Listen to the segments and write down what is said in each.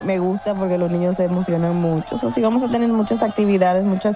me gusta porque los niños se emocionan mucho. O sí, vamos a tener muchas actividades, muchas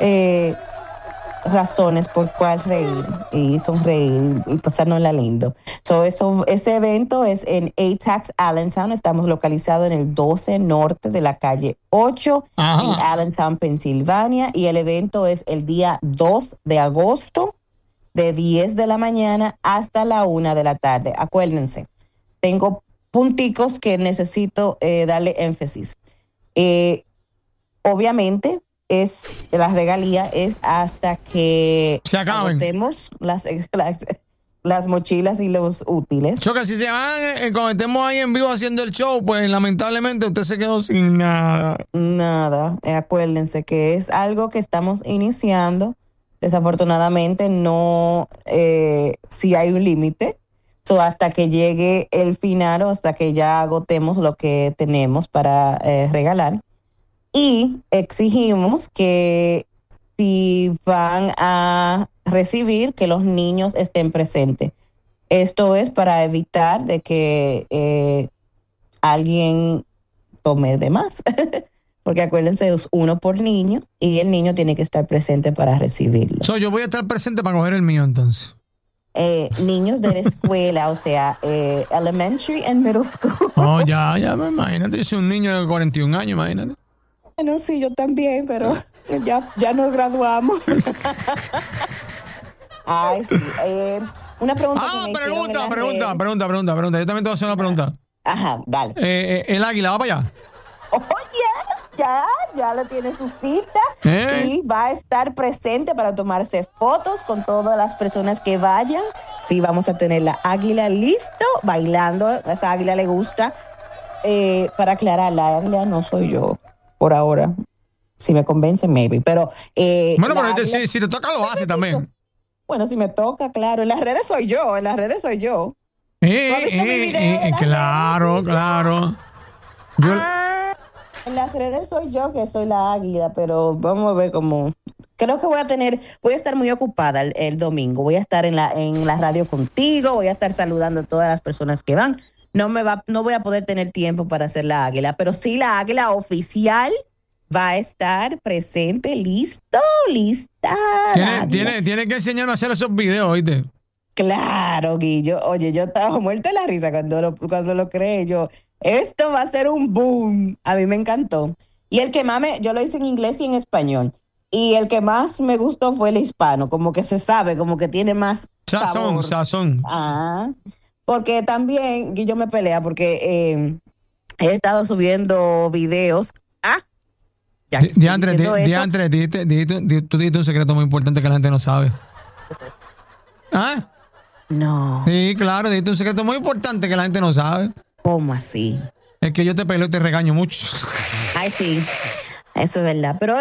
razones por cual reír y sonreír y pasárnosla lindo. Ese evento es en ATAX Allentown. Estamos localizados en el 12 norte de la calle 8 en Allentown, Pensilvania. Y el evento es el día 2 de agosto de 10 de la mañana hasta la 1 de la tarde. Acuérdense, tengo punticos que necesito darle énfasis. Obviamente, la regalía es hasta que se acaben. agotemos las mochilas y los útiles. Choca, si se van, como estemos ahí en vivo haciendo el show, pues lamentablemente usted se quedó sin nada. Nada, acuérdense que es algo que estamos iniciando. Desafortunadamente no, si hay un límite. Hasta que llegue el final o hasta que ya agotemos lo que tenemos para regalar. Y exigimos que si van a recibir, que los niños estén presentes. Esto es para evitar de que alguien tome de más. Porque acuérdense, es uno por niño y el niño tiene que estar presente para recibirlo. Yo voy a estar presente para coger el mío entonces. Niños de la escuela, o sea, elementary and middle school. Oh, ya, imagínate, yo soy un niño de 41 años, imagínate. Bueno, sí, yo también, pero ya nos graduamos. Ay, sí. Una pregunta. Pregunta. Yo también te voy a hacer una pregunta. Ajá, dale. ¿El águila va para allá? Oh, yes, ya le tiene su cita y va a estar presente para tomarse fotos con todas las personas que vayan. Sí, vamos a tener la águila listo, bailando. A esa águila le gusta. Para aclarar, la águila no soy yo, por ahora. Si me convence, maybe. Pero, bueno, pero águila, si te toca, lo hace también. Bueno, si me toca, claro. En las redes soy yo. Claro. En las redes soy yo que soy la águila, pero vamos a ver cómo. Creo que voy a estar muy ocupada el domingo. Voy a estar en la radio contigo, voy a estar saludando a todas las personas que van. No voy a poder tener tiempo para hacer la águila, pero sí la águila oficial va a estar presente, lista. Tiene que enseñarme a hacer esos videos, ¿oíste? Claro, Guillo. Oye, yo estaba muerta de la risa cuando lo creé yo. Esto va a ser un boom. A mí me encantó. Y el que más yo lo hice en inglés y en español. Y el que más me gustó fue el hispano. Como que se sabe, como que tiene más sazón. Porque también Guillo me pelea porque he estado subiendo videos. Diantre, tú dijiste un secreto muy importante que la gente no sabe. No. Sí, claro, dijiste un secreto muy importante que la gente no sabe. ¿Cómo así? Es que yo te peleo y te regaño mucho. Ay, sí. Eso es verdad. Pero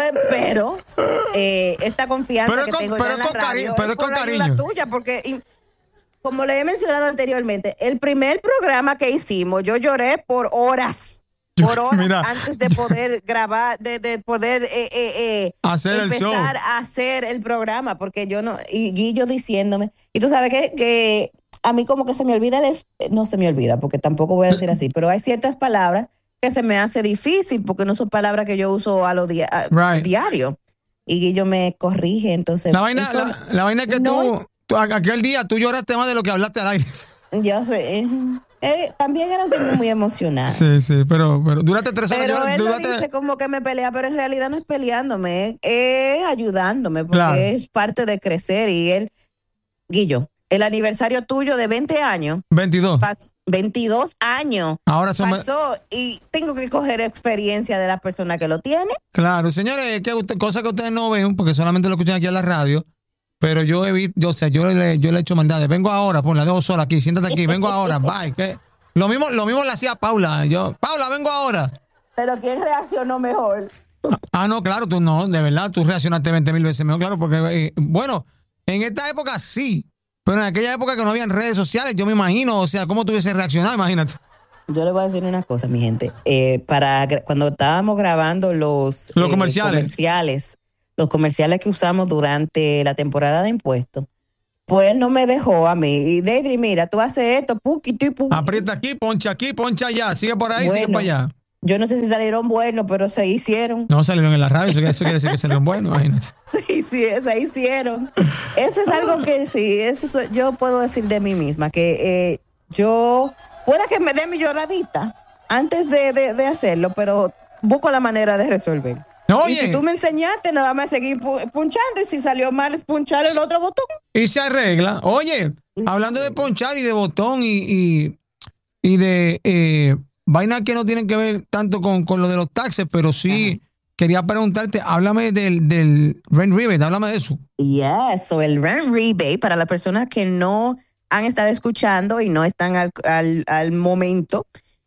esta confianza que tengo yo en la radio pero es con cariño. Tuya, porque como le he mencionado anteriormente, el primer programa que hicimos, yo lloré por horas. Mira, antes de poder grabar, de poder hacer el show. Empezar a hacer el programa, porque yo no, y Guillo diciéndome, y tú sabes que a mí como que se me olvida, no se me olvida, porque tampoco voy a decir así, pero hay ciertas palabras que se me hace difícil, porque no son palabras que yo uso a lo diario, y Guillo me corrige, entonces. La vaina es que tú aquel día tú lloraste más de lo que hablaste al aire. Yo sé. También era un tema muy emocional. Sí, pero duraste 3 horas. Pero él lo dice como que me pelea, pero en realidad no es peleándome, es ayudándome, porque es parte de crecer. Y Guillo, el aniversario tuyo de 20 años. 22. 22 años. Ahora pasó y tengo que coger experiencia de la persona que lo tiene. Claro, señores, cosa que ustedes no ven, porque solamente lo escuchan aquí en la radio. Pero yo le he hecho maldades. Vengo ahora, la dejo sola aquí, siéntate aquí, vengo ahora, bye. ¿Qué? Lo mismo le hacía a Paula. Paula, vengo ahora. Pero ¿quién reaccionó mejor? No, claro, tú no, de verdad, tú reaccionaste 20,000 veces mejor, claro, porque, bueno, en esta época sí, pero en aquella época que no habían redes sociales, yo me imagino, o sea, ¿cómo tuviese reaccionado? Imagínate. Yo le voy a decir una cosa, mi gente. Cuando estábamos grabando los comerciales, los comerciales que usamos durante la temporada de impuestos, pues no me dejó a mí. Y Deidre, mira, tú haces esto, puquito y puquito. Aprieta aquí, poncha allá, sigue por ahí, sigue para allá. Yo no sé si salieron buenos, pero se hicieron. No salieron en la radio, eso quiere decir que salieron buenos, imagínate. Sí, sí, se hicieron. Eso es algo que sí, yo puedo decir de mí misma, que yo pueda que me dé mi lloradita antes de hacerlo, pero busco la manera de resolver. Oye. Y si tú me enseñaste, nada más seguir punchando, y si salió mal, punchar el otro botón. Y se arregla. Oye, hablando de ponchar y de botón y de vainas que no tienen que ver tanto con lo de los taxes, pero sí quería preguntarte, háblame del rent rebate, háblame de eso. Yes, so el rent rebate, para las personas que no han estado escuchando y no están al momento,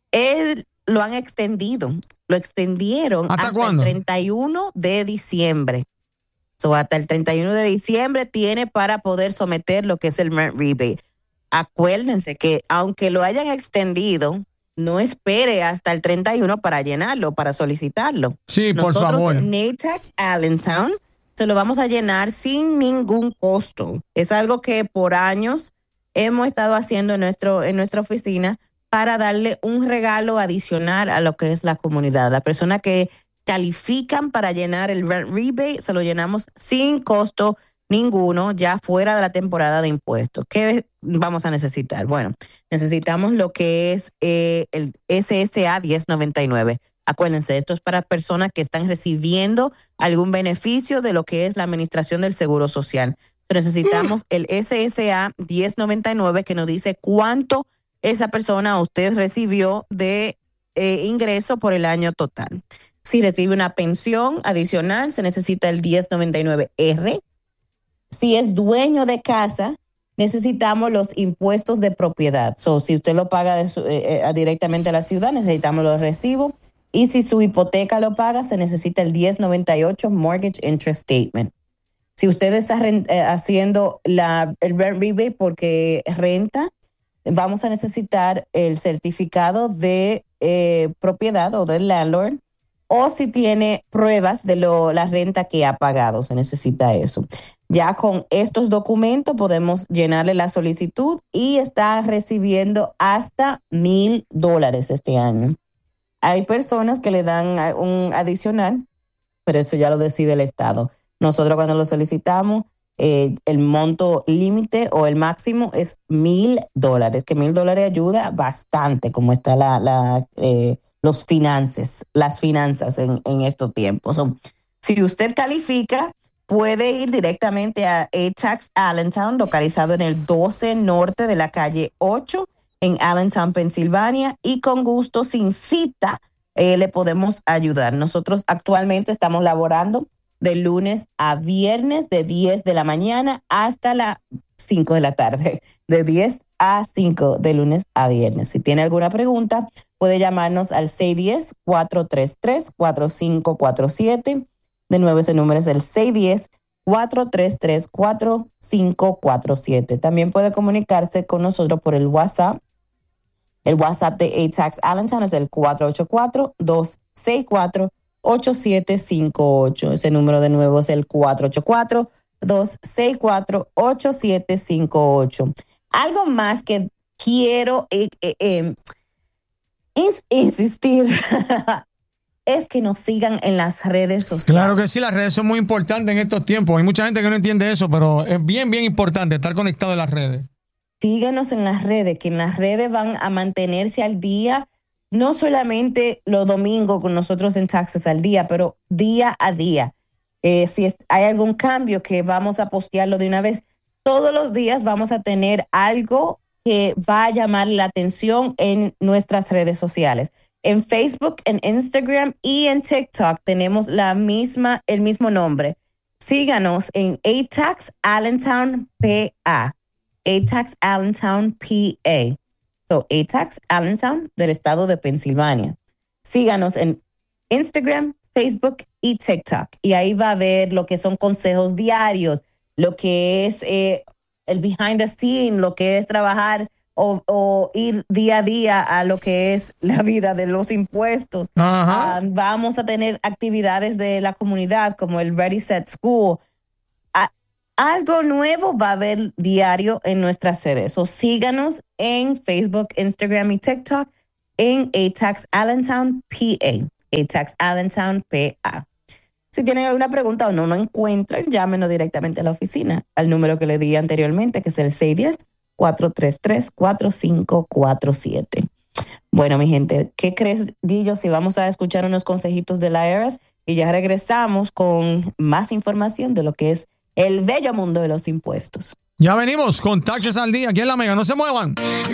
lo han extendido. Lo extendieron ¿Hasta el cuándo? 31 de diciembre. So, hasta el 31 de diciembre tiene para poder someter lo que es el rent rebate. Acuérdense que aunque lo hayan extendido, no espere hasta el 31 para llenarlo, para solicitarlo. Sí, por favor. En ATAX Allentown se lo vamos a llenar sin ningún costo. Es algo que por años hemos estado haciendo en nuestra oficina para darle un regalo adicional a lo que es la comunidad. La persona que califican para llenar el rent rebate, se lo llenamos sin costo ninguno, ya fuera de la temporada de impuestos. ¿Qué vamos a necesitar? Bueno, necesitamos lo que es el SSA 1099. Acuérdense, esto es para personas que están recibiendo algún beneficio de lo que es la administración del Seguro Social. Necesitamos el SSA 1099 que nos dice cuánto esa persona usted recibió de ingreso por el año total. Si recibe una pensión adicional, se necesita el 1099R. Si es dueño de casa, necesitamos los impuestos de propiedad. So, si usted lo paga directamente a la ciudad, necesitamos los recibos. Y si su hipoteca lo paga, se necesita el 1098 Mortgage Interest Statement. Si usted está haciendo el rent rebate porque renta, vamos a necesitar el certificado de propiedad o del landlord, o si tiene pruebas de la renta que ha pagado, se necesita eso. Ya con estos documentos podemos llenarle la solicitud y está recibiendo hasta $1,000 este año. Hay personas que le dan un adicional, pero eso ya lo decide el Estado. Nosotros cuando lo solicitamos, el monto límite o el máximo es $1,000, que $1,000 ayuda bastante, como está las finanzas en estos tiempos. Si usted califica, puede ir directamente a ATAX Allentown, localizado en el 12 norte de la calle 8 en Allentown, Pensilvania, y con gusto, sin cita, le podemos ayudar. Nosotros actualmente estamos laborando de lunes a viernes, de 10 de la mañana hasta las 5 de la tarde, de 10 a 5 de lunes a viernes. Si tiene alguna pregunta, puede llamarnos al 610-433-4547. De nuevo, ese número es el 610-433-4547. También puede comunicarse con nosotros por el WhatsApp. El WhatsApp de ATAX Allentown es el 484-264-8758. Ese número de nuevo es el 484-264-8758. Algo más que quiero insistir es que nos sigan en las redes sociales. Claro que sí, las redes son muy importantes en estos tiempos. Hay mucha gente que no entiende eso, pero es bien, bien importante estar conectado en las redes. Síganos en las redes, que en las redes van a mantenerse al día, no solamente los domingos con nosotros en Taxes al Día, pero día a día. Si hay algún cambio, que vamos a postearlo de una vez. Todos los días vamos a tener algo que va a llamar la atención en nuestras redes sociales. En Facebook, en Instagram y en TikTok tenemos el mismo nombre. Síganos en ATAX Allentown PA. ATAX Allentown PA. So, ATAX Allentown del estado de Pensilvania. Síganos en Instagram, Facebook y TikTok. Y ahí va a ver lo que son consejos diarios, lo que es el behind the scene, lo que es trabajar o ir día a día a lo que es la vida de los impuestos. Vamos a tener actividades de la comunidad como el Ready Set School. Algo nuevo va a haber diario en nuestras redes. So, síganos en Facebook, Instagram y TikTok. en A-Tax Allentown, PA. A-Tax Allentown, PA. Si tienen alguna pregunta o no nos encuentran, llámenos directamente a la oficina, al número que le di anteriormente, que es el 610-433-4547. Bueno, mi gente, ¿qué crees, Guillo, si vamos a escuchar unos consejitos de la IRS y ya regresamos con más información de lo que es el bello mundo de los impuestos? Ya venimos con Taxes al Día aquí en La Mega. No se muevan.